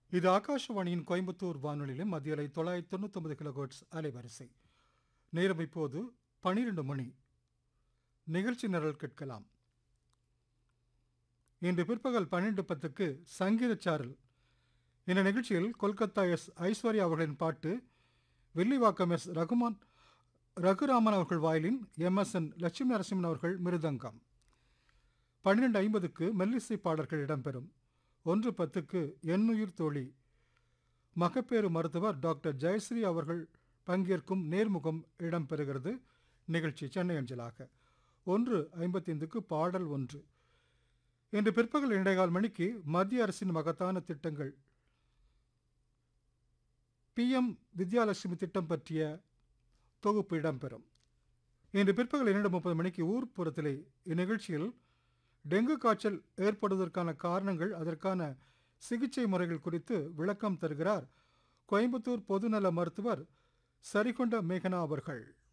இது ஆகாஷவாணியின் கோயம்புத்தூர் வானொலியிலும் மத்திய அலை 999 கிலோஹெர்ட்ஸ் அலைவரிசை. நேரம் இப்போது 12 மணி. நிகழ்ச்சி நிரல் கேட்கலாம். இன்று பிற்பகல் 12:10க்கு சங்கீத சாரல். இந்த நிகழ்ச்சியில் கொல்கத்தா எஸ் ஐஸ்வர்யா அவர்களின் பாட்டு, வில்லிவாக்கம் எஸ் ரகுராமன் அவர்கள் வயலின், MSN லட்சுமி நரசிம்மன் அவர்கள் மிருதங்கம். 12:50க்கு மெல்லிசை பாடல்கள் இடம்பெறும். 1:10க்கு என்னுயிர் தோழி, மகப்பேறு மருத்துவர் டாக்டர் ஜெயஸ்ரீ அவர்கள் பங்கேற்கும் நேர்முகம் இடம்பெறுகிறது. நிகழ்ச்சி சென்னை அஞ்சலாக. 1:55க்கு பாடல் ஒன்று. இன்று பிற்பகல் 2:15 மணிக்கு மத்திய அரசின் மகத்தான திட்டங்கள், PM வித்யாலட்சுமி திட்டம் பற்றிய தொகுப்பு இடம்பெறும். இன்று பிற்பகல் 2:30 மணிக்கு ஊர்ப்புறத்திலே இந்நிகழ்ச்சியில் டெங்கு காய்ச்சல் ஏற்படுவதற்கான காரணங்கள், அதற்கான சிகிச்சை முறைகள் குறித்து விளக்கம் தருகிறார் கோயம்புத்தூர் பொதுநல மருத்துவர் சரிகொண்ட மேகனா அவர்கள்.